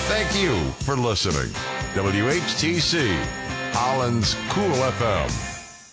Thank you for listening. WHTC, Holland's Cool FM.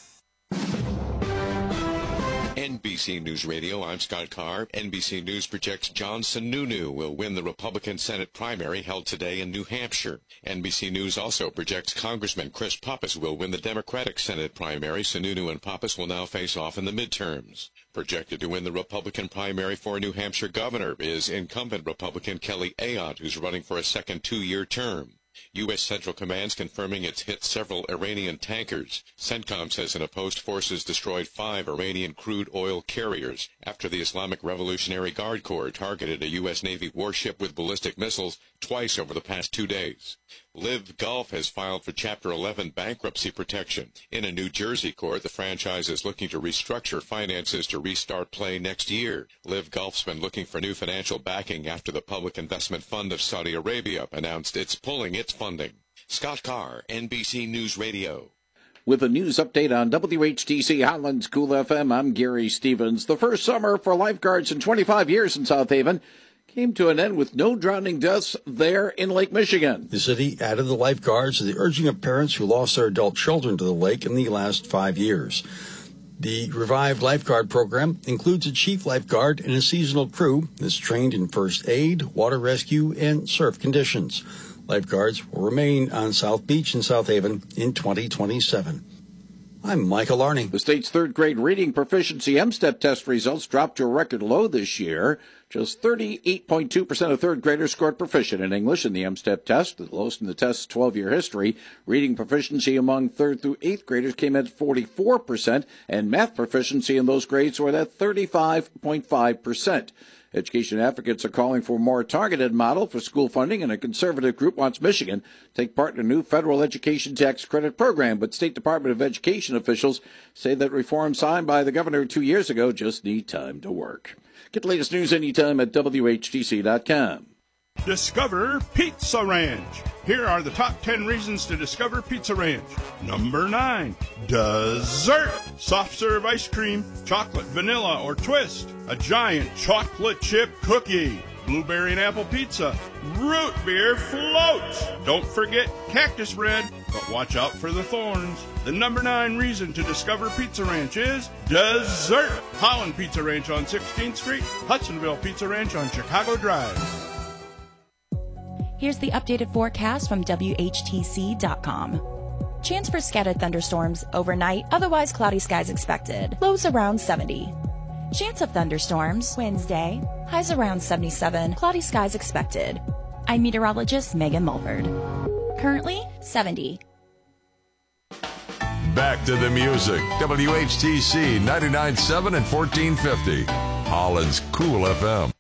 NBC News Radio, I'm Scott Carr. NBC News projects John Sununu will win the Republican Senate primary held today in New Hampshire. NBC News also projects Congressman Chris Pappas will win the Democratic Senate primary. Sununu and Pappas will now face off in the midterms. Projected to win the Republican primary for New Hampshire governor is incumbent Republican Kelly Ayotte, who's running for a second two-year term. U.S. Central Command's confirming it's hit several Iranian tankers. CENTCOM says in a post, forces destroyed 5 Iranian crude oil carriers after the Islamic Revolutionary Guard Corps targeted a U.S. Navy warship with ballistic missiles twice over the past 2 days. Live Golf has filed for Chapter 11 bankruptcy protection. In a New Jersey court, the franchise is looking to restructure finances to restart play next year. Live Golf's been looking for new financial backing after the Public Investment Fund of Saudi Arabia announced it's pulling its funding. Scott Carr, NBC News Radio. With a news update on WHTC Holland's Cool FM, I'm Gary Stevens. The first summer for lifeguards in 25 years in South Haven came to an end with no drowning deaths there in Lake Michigan. The city added the lifeguards to the urging of parents who lost their adult children to the lake in the last 5 years. The revived lifeguard program includes a chief lifeguard and a seasonal crew that's trained in first aid, water rescue, and surf conditions. Lifeguards will remain on South Beach in South Haven in 2027. I'm Michael Arney. The state's third-grade reading proficiency MSTEP test results dropped to a record low this year. Just 38.2% of third graders scored proficient in English in the MSTEP test, the lowest in the test's 12-year history. Reading proficiency among 3rd through 8th graders came at 44%, and math proficiency in those grades were at 35.5%. Education advocates are calling for a more targeted model for school funding, and a conservative group wants Michigan to take part in a new federal education tax credit program. But State Department of Education officials say that reforms signed by the governor 2 years ago just need time to work. Get the latest news anytime at WHTC.com. Discover Pizza Ranch. Here are the top 10 reasons to discover Pizza Ranch. Number 9, dessert. Soft serve ice cream, chocolate, vanilla, or twist. A giant chocolate chip cookie. Blueberry and apple pizza. Root beer floats. Don't forget cactus bread, but watch out for the thorns. The number 9 reason to discover Pizza Ranch is dessert. Holland Pizza Ranch on 16th Street. Hudsonville Pizza Ranch on Chicago Drive. Here's the updated forecast from WHTC.com. Chance for scattered thunderstorms overnight, otherwise cloudy skies expected. Lows around 70. Chance of thunderstorms Wednesday, highs around 77, cloudy skies expected. I'm meteorologist Megan Mulford. Currently 70. Back to the music. WHTC 99.7 and 1450. Holland's Cool FM.